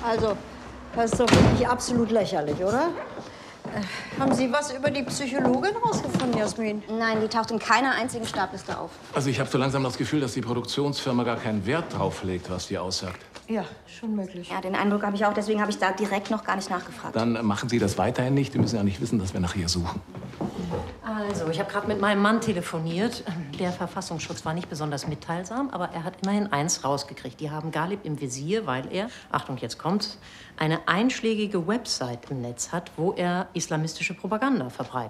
Also, das ist doch wirklich absolut lächerlich, oder? Haben Sie was über die Psychologin rausgefunden, Jasmin? Nein, die taucht in keiner einzigen Stabliste auf. Also ich habe so langsam das Gefühl, dass die Produktionsfirma gar keinen Wert drauf legt, was die aussagt. Ja, schon möglich. Ja, den Eindruck habe ich auch. Deswegen habe ich da direkt noch gar nicht nachgefragt. Dann machen Sie das weiterhin nicht. Die müssen ja nicht wissen, dass wir nach ihr suchen. Also, ich habe gerade mit meinem Mann telefoniert. Der Verfassungsschutz war nicht besonders mitteilsam, aber er hat immerhin eins rausgekriegt. Die haben Galib im Visier, weil er, Achtung, jetzt kommt's, eine einschlägige Website im Netz hat, wo er islamistische Propaganda verbreitet.